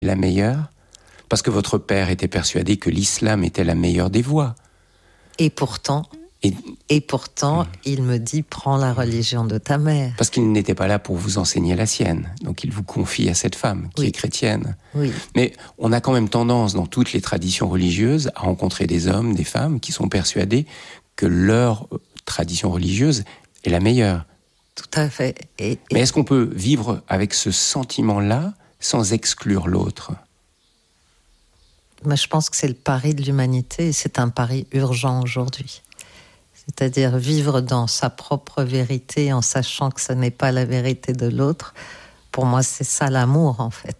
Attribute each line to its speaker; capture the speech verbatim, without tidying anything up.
Speaker 1: la meilleure, parce que votre père était persuadé que l'islam était la meilleure des voies.
Speaker 2: Et pourtant, et, et pourtant, mmh. il me dit, prends la religion de ta mère.
Speaker 1: Parce qu'il n'était pas là pour vous enseigner la sienne. Donc il vous confie à cette femme qui oui. est chrétienne.
Speaker 2: Oui.
Speaker 1: Mais on a quand même tendance, dans toutes les traditions religieuses, à rencontrer des hommes, des femmes qui sont persuadés que leur tradition religieuse est la meilleure.
Speaker 2: Tout à fait. Et, et...
Speaker 1: Mais est-ce qu'on peut vivre avec ce sentiment-là sans exclure l'autre ?
Speaker 2: Mais je pense que c'est le pari de l'humanité et c'est un pari urgent aujourd'hui. C'est-à-dire vivre dans sa propre vérité en sachant que ce n'est pas la vérité de l'autre. Pour moi, c'est ça l'amour, en fait.